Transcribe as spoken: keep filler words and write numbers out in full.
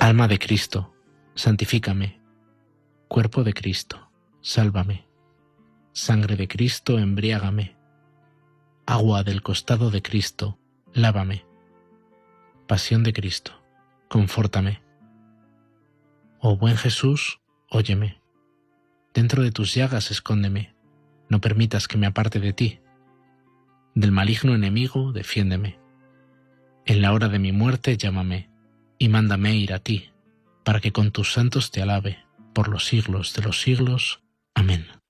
Alma de Cristo, santifícame. Cuerpo de Cristo, sálvame. Sangre de Cristo, embriágame. Agua del costado de Cristo, lávame. Pasión de Cristo, confórtame. Oh buen Jesús, óyeme. Dentro de tus llagas escóndeme, no permitas que me aparte de ti. Del maligno enemigo, defiéndeme. En la hora de mi muerte, llámame, y mándame ir a ti, para que con tus santos te alabe, por los siglos de los siglos. Amén.